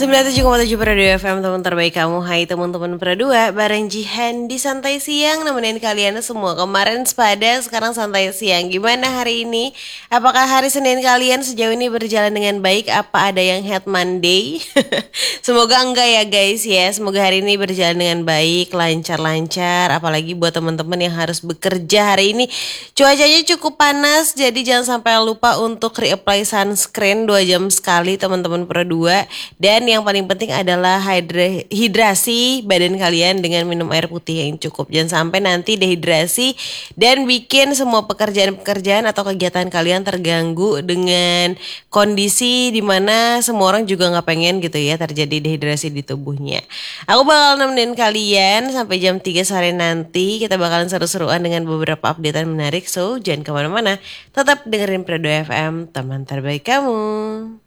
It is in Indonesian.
97,7 Pro 2 FM, teman terbaik kamu. Hai teman-teman Pro 2, bareng Jihan di Santai Siang, nemenin kalian semua. Kemarin sepada, sekarang santai siang. Gimana hari ini? Apakah hari Senin kalian sejauh ini berjalan dengan baik? Apa ada yang head Monday? Semoga enggak ya guys ya. Semoga hari ini berjalan dengan baik, lancar-lancar. Apalagi buat teman-teman yang harus bekerja hari ini. Cuacanya cukup panas, jadi jangan sampai lupa untuk reapply sunscreen 2 jam sekali teman-teman Pro 2. Dan yang paling penting adalah hidrasi badan kalian dengan minum air putih yang cukup. Jangan sampai nanti dehidrasi dan bikin semua pekerjaan-pekerjaan atau kegiatan kalian terganggu dengan kondisi dimana semua orang juga nggak pengen gitu ya terjadi dehidrasi di tubuhnya. Aku bakal nemenin kalian sampai jam 3 sore nanti. Kita bakalan seru-seruan dengan beberapa updatean menarik. So jangan kemana-mana, tetap dengerin Pro 2 FM, teman terbaik kamu.